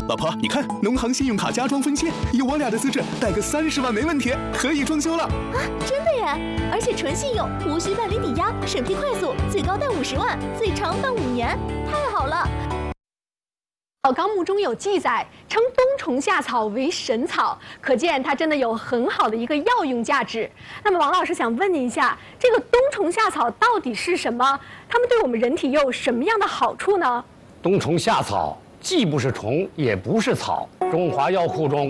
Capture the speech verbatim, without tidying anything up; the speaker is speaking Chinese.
老婆，你看，农行信用卡加装分期，以我俩的资质，贷个三十万没问题，可以装修了。 啊，真的耶！而且纯信用，无需办理抵押，审批快速，最高贷五十万，最长办五年，太好了！ 老纲目中有记载，称冬虫夏草为神草，可见它真的有很好的一个药用价值。那么王老师想问您一下，这个冬虫夏草到底是什么？它们对我们人体又有什么样的好处呢？ 冬虫夏草既不是虫，也不是草，中华药库中